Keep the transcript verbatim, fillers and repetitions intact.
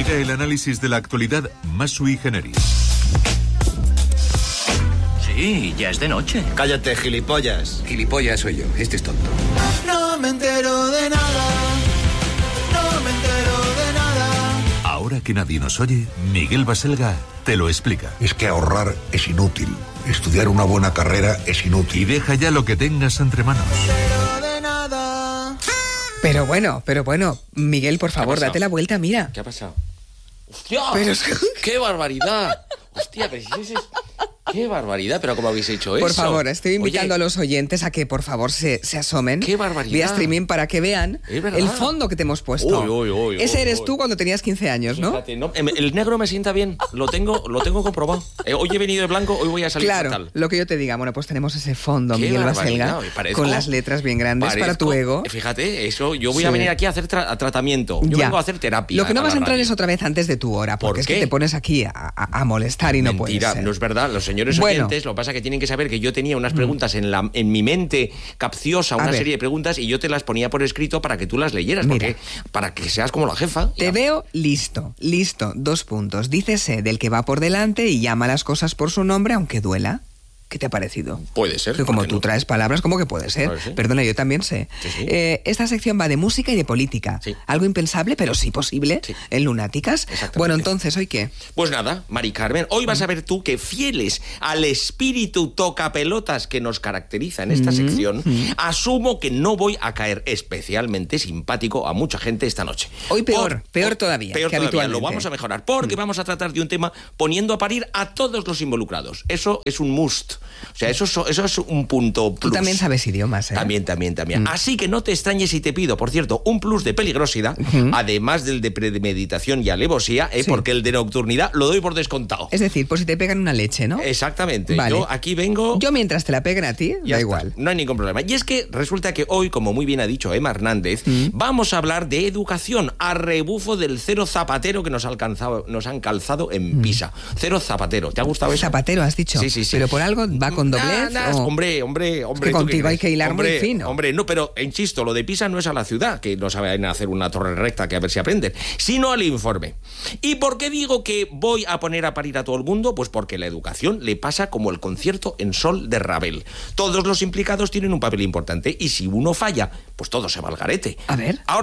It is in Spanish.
Llega el análisis de la actualidad más sui generis. Sí, ya es de noche. Cállate, gilipollas. Gilipollas soy yo, este es tonto. No me entero de nada, no me entero de nada. Ahora que nadie nos oye, Miguel Baselga te lo explica. Es que ahorrar es inútil. Estudiar una buena carrera es inútil. Y deja ya lo que tengas entre manos. No me entero de nada. Pero bueno, pero bueno, Miguel, por favor, date la vuelta, mira. ¿Qué ha pasado? ¡Hostia! Pero... ¡Qué barbaridad! Hostia, pero si ese es... ¡Qué barbaridad! ¿Pero cómo habéis hecho eso? Por favor, estoy invitando Oye, a los oyentes a que por favor se, se asomen. ¡Qué barbaridad! Vía streaming para que vean Es verdad. el fondo que te hemos puesto. Uy, uy, uy, Ese uy, eres uy. tú cuando tenías quince años, ¿no? Fíjate, ¿no? El negro me sienta bien, lo tengo, lo tengo comprobado. Eh, hoy he venido de blanco, hoy voy a salir Claro, fatal. lo que yo te diga. Bueno, pues tenemos ese fondo, Qué Miguel barbaridad, Baselga, parezco- con las letras bien grandes Parezco- para tu ego. Fíjate, eso, yo voy Sí. a venir aquí a hacer tra- a tratamiento. Yo Ya. vengo a hacer terapia. Lo que no a vas a la entrar radio. es otra vez antes de tu hora, ¿Por porque es qué? que te pones aquí a, a- a molestar y no puede Mentira, ser. no es verdad. Los señores Bueno. oyentes, lo que pasa es que tienen que saber que yo tenía unas preguntas en, la, en mi mente capciosa, A una ver. serie de preguntas, y yo te las ponía por escrito para que tú las leyeras, Mira. porque para que seas como la jefa. Te veo listo, listo, dos puntos. Dícese del que va por delante y llama las cosas por su nombre, aunque duela. ¿Qué te ha parecido? Puede ser. Que como ¿por qué tú no? traes palabras, ¿cómo que puede ser? Puede ser. Perdona, yo también sé. Sí, sí. Eh, esta sección va de música y de política. Sí. Algo impensable, pero sí posible, Sí. en Lunáticas. Exactamente. Bueno, entonces, ¿hoy qué? Pues nada, Mari Carmen, hoy vas a ver tú que fieles al espíritu tocapelotas que nos caracteriza en esta sección, asumo que no voy a caer especialmente simpático a mucha gente esta noche. Hoy peor, peor todavía Peor que todavía, habitualmente. lo vamos a mejorar, porque vamos a tratar de un tema poniendo a parir a todos los involucrados. Eso es un must. O sea, eso, es- eso es un punto plus. Tú también sabes idiomas, ¿eh? También, también, también. Así que no te extrañes si te pido, por cierto, un plus de peligrosidad, además del de premeditación y alevosía, ¿eh? Sí. Porque el de nocturnidad lo doy por descontado. Es decir, por si te pegan una leche, ¿no? Exactamente. Vale. Yo aquí vengo... Yo mientras te la peguen a ti, Ya da está, igual. no hay ningún problema. Y es que resulta que hoy, como muy bien ha dicho Emma Hernández, vamos a hablar de educación a rebufo del cero zapatero que nos, ha alcanzado, nos han calzado en Pisa. Cero zapatero. ¿Te ha gustado eso? Zapatero, has dicho. Sí, sí, sí. Pero por algo va con doblez. Nah, nah, o- Hombre, hombre, hombre. que ¿tú qué contigo hay crees? que hilar muy Hombre, fino. Hombre, no, pero insisto, lo de Pisa no es a la ciudad, que no saben hacer una torre recta que a ver si aprenden, sino al informe. ¿Y por qué digo que voy a poner a parir a todo el mundo? Pues porque la educación le pasa como el concierto en sol de Ravel. Todos los implicados tienen un papel importante y si uno falla, pues todo se va al garete. A ver. Ahora